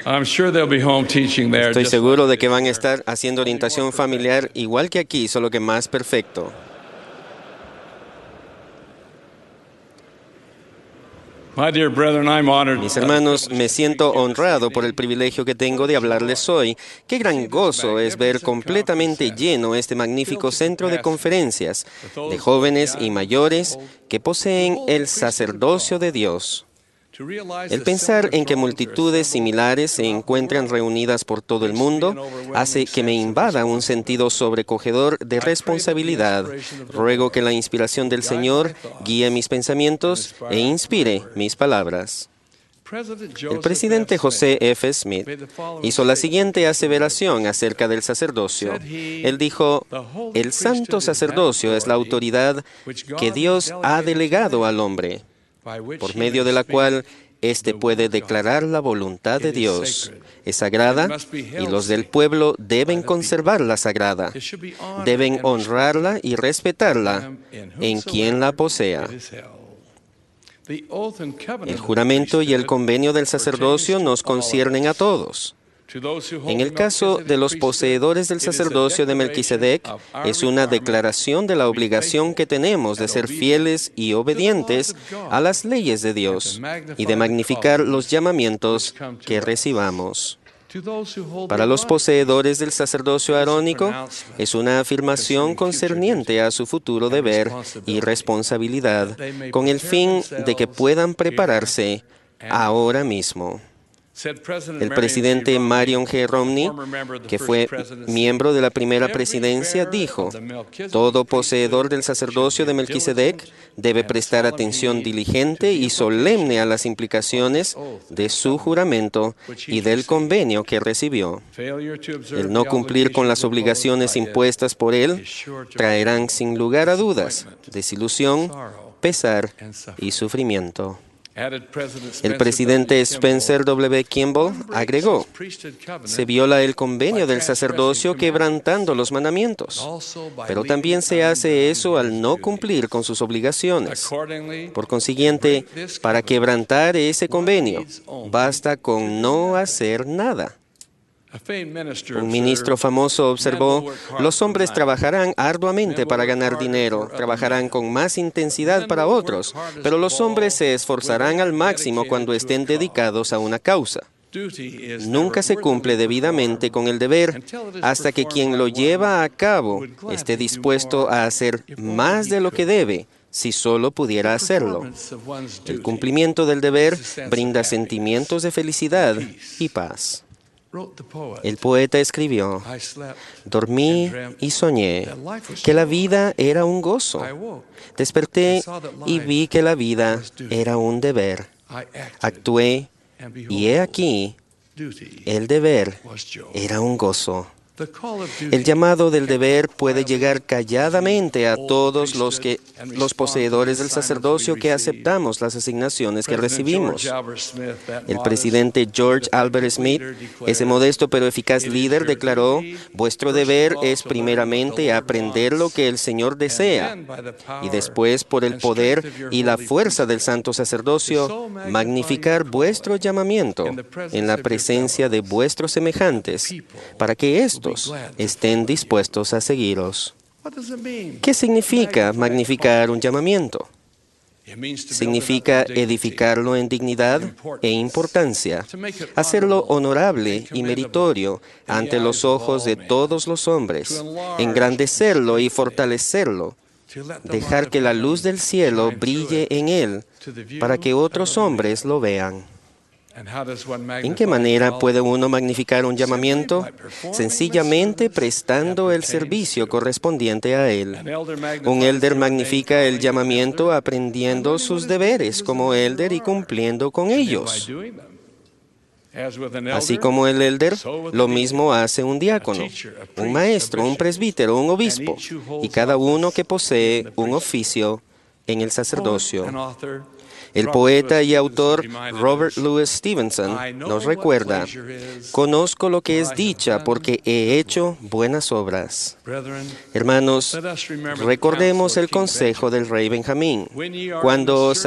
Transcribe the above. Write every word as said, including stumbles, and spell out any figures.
I'm sure they'll be home teaching there. Estoy just seguro like de que they van a do estar haciendo orientación familiar igual que aquí, solo que más perfecto. My dear brethren, I'm honored. Mis hermanos, me siento honrado por el privilegio que tengo de hablarles hoy. Qué gran gozo es ver completamente lleno este magnífico centro de conferencias de jóvenes y mayores que poseen el sacerdocio de Dios. El pensar en que multitudes similares se encuentran reunidas por todo el mundo hace que me invada un sentido sobrecogedor de responsabilidad. Ruego que la inspiración del Señor guíe mis pensamientos e inspire mis palabras. El presidente José F. Smith hizo la siguiente aseveración acerca del sacerdocio. Él dijo, el santo sacerdocio es la autoridad que Dios ha delegado al hombre, por medio de la cual éste puede declarar la voluntad de Dios. Es sagrada y los del pueblo deben conservarla sagrada. Deben honrarla y respetarla en quien la posea. El juramento y el convenio del sacerdocio nos conciernen a todos. En el caso de los poseedores del sacerdocio de Melquisedec, es una declaración de la obligación que tenemos de ser fieles y obedientes a las leyes de Dios y de magnificar los llamamientos que recibamos. Para los poseedores del sacerdocio arónico, es una afirmación concerniente a su futuro deber y responsabilidad, con el fin de que puedan prepararse ahora mismo. El presidente Marion G. Romney, que fue miembro de la primera presidencia, dijo, todo poseedor del sacerdocio de Melquisedec debe prestar atención diligente y solemne a las implicaciones de su juramento y del convenio que recibió. El no cumplir con las obligaciones impuestas por él traerán sin lugar a dudas desilusión, pesar y sufrimiento. El presidente Spencer W. Kimball agregó, se viola el convenio del sacerdocio quebrantando los mandamientos, pero también se hace eso al no cumplir con sus obligaciones. Por consiguiente, para quebrantar ese convenio, basta con no hacer nada. Un ministro famoso observó, los hombres trabajarán arduamente para ganar dinero, trabajarán con más intensidad para otros, pero los hombres se esforzarán al máximo cuando estén dedicados a una causa. Nunca se cumple debidamente con el deber hasta que quien lo lleva a cabo esté dispuesto a hacer más de lo que debe, si solo pudiera hacerlo. El cumplimiento del deber brinda sentimientos de felicidad y paz. El poeta escribió, dormí y soñé que la vida era un gozo. Desperté y vi que la vida era un deber. Actué y he aquí, el deber era un gozo. El llamado del deber puede llegar calladamente a todos los, que, los poseedores del sacerdocio que aceptamos las asignaciones que recibimos. El presidente George Albert Smith, ese modesto pero eficaz líder, declaró, vuestro deber es primeramente aprender lo que el Señor desea y después, por el poder y la fuerza del santo sacerdocio, magnificar vuestro llamamiento en la presencia de vuestros semejantes, para que esto estén dispuestos a seguiros. ¿Qué significa magnificar un llamamiento? Significa edificarlo en dignidad e importancia, hacerlo honorable y meritorio ante los ojos de todos los hombres, engrandecerlo y fortalecerlo, dejar que la luz del cielo brille en él para que otros hombres lo vean. ¿En qué manera puede uno magnificar un llamamiento? Sencillamente prestando el servicio correspondiente a él. Un elder magnifica el llamamiento aprendiendo sus deberes como elder y cumpliendo con ellos. Así como el elder, lo mismo hace un diácono, un maestro, un presbítero, un obispo, y cada uno que posee un oficio en el sacerdocio. El poeta y autor Robert Louis Stevenson nos recuerda, conozco lo que es dicha porque he hecho buenas obras. Hermanos, recordemos el consejo del rey Benjamín. Cuando os